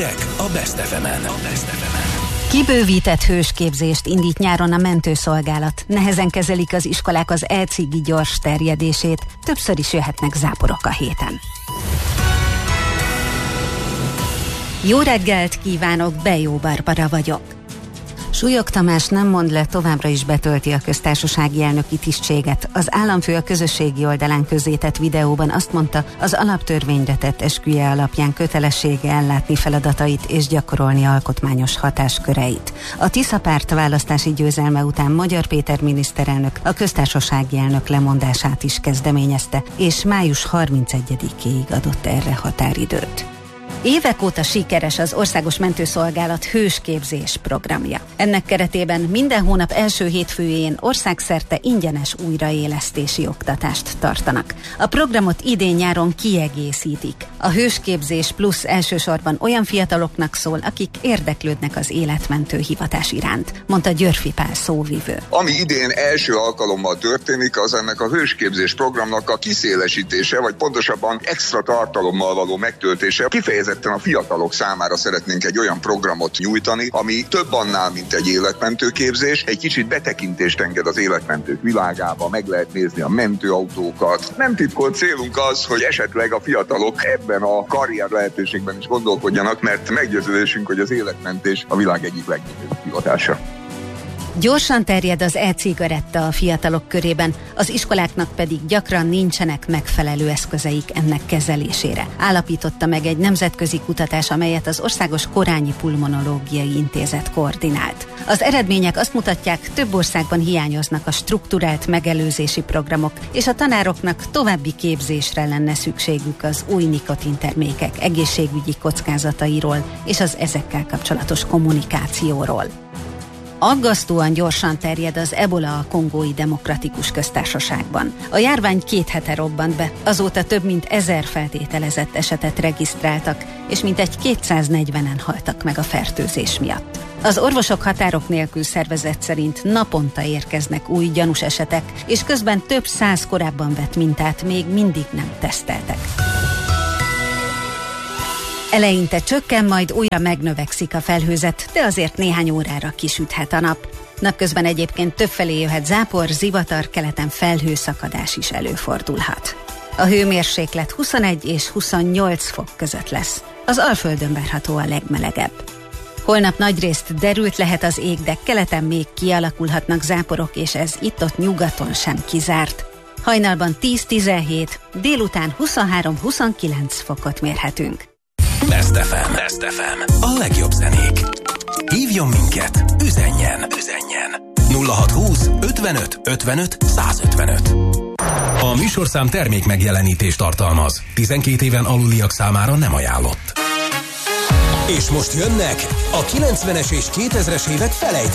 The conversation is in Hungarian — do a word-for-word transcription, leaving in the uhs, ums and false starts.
Hírek a Best ef emen. A Best ef emen. Kibővített hősképzést indít nyáron a mentőszolgálat. Nehezen kezelik az iskolák az e-cigi gyors terjedését. Többször is jöhetnek záporok a héten. Jó reggelt kívánok, Bejó Barbara vagyok. Súlyog Tamás nem mond le, továbbra is betölti a köztársasági elnöki tisztséget. Az államfő a közösségi oldalán közzétett videóban azt mondta, az alaptörvényre tett esküje alapján kötelessége ellátni feladatait és gyakorolni alkotmányos hatásköreit. A Tisza párt választási győzelme után Magyar Péter miniszterelnök a köztársasági elnök lemondását is kezdeményezte, és május harmincegyedikéig adott erre határidőt. Évek óta sikeres az Országos Mentőszolgálat hősképzés programja. Ennek keretében minden hónap első hétfőjén országszerte ingyenes újraélesztési oktatást tartanak. A programot idén-nyáron kiegészítik. A hősképzés plusz elsősorban olyan fiataloknak szól, akik érdeklődnek az életmentő hivatás iránt, mondta Györfi Pál szóvivő. Ami idén első alkalommal történik, az ennek a hősképzés programnak a kiszélesítése, vagy pontosabban extra tartalommal való megtöltése. Kifejezetten a fiatalok számára szeretnénk egy olyan programot nyújtani, ami több annál, mint egy életmentő képzés. Egy kicsit betekintést enged az életmentők világába, meg lehet nézni a mentőautókat. Nem titkolt célunk az, hogy esetleg a fiatalok ebben a karrier lehetőségben is gondolkodjanak, mert meggyőződésünk, hogy az életmentés a világ egyik legnagyobb hivatása. Gyorsan terjed az e-cigaretta a fiatalok körében, az iskoláknak pedig gyakran nincsenek megfelelő eszközeik ennek kezelésére. Állapította meg egy nemzetközi kutatás, amelyet az Országos Korányi Pulmonológiai Intézet koordinált. Az eredmények azt mutatják, több országban hiányoznak a strukturált megelőzési programok, és a tanároknak további képzésre lenne szükségük az új nikotintermékek egészségügyi kockázatairól és az ezekkel kapcsolatos kommunikációról. Aggasztóan gyorsan terjed az ebola a Kongói Demokratikus Köztársaságban. A járvány két hete robbant be, azóta több mint ezer feltételezett esetet regisztráltak, és mintegy kétszáznegyvenen haltak meg a fertőzés miatt. Az Orvosok Határok Nélkül szervezet szerint naponta érkeznek új gyanús esetek, és közben több száz korábban vett mintát még mindig nem teszteltek. Eleinte csökken, majd újra megnövekszik a felhőzet, de azért néhány órára kisüthet a nap. Napközben egyébként többfelé jöhet zápor, zivatar, keleten felhőszakadás is előfordulhat. A hőmérséklet huszonegy és huszonnyolc fok között lesz. Az Alföldön várható a legmelegebb. Holnap nagyrészt derült lehet az ég, de keleten még kialakulhatnak záporok, és ez itt-ott nyugaton sem kizárt. Hajnalban tíz-tizenhét, délután huszonhárom-huszonkilenc fokot mérhetünk. Best ef em. Best ef em. A legjobb zenék. Hívjon minket, üzenjen, üzenjen. nulla hatszázhúsz ötvenöt ötvenöt százötvenöt. A műsorszám termék megjelenítést tartalmaz. tizenkét éven aluliak számára nem ajánlott. És most jönnek a kilencvenes és kétezres évek felejtők.